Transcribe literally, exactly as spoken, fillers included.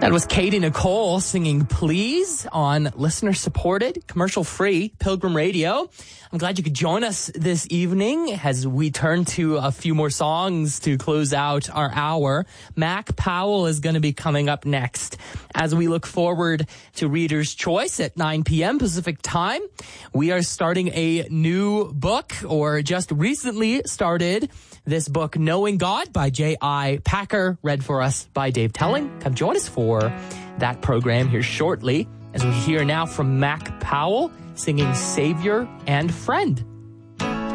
That was Katie Nicole singing Please on listener-supported, commercial-free Pilgrim Radio. I'm glad you could join us this evening as we turn to a few more songs to close out our hour. Mac Powell is going to be coming up next as we look forward to Reader's Choice at nine p.m. Pacific Time. We are starting a new book, or just recently started this book, Knowing God by J I. Packer, read for us by Dave Telling. Come join us for that program here shortly as we hear now from Mac Powell singing Savior and Friend.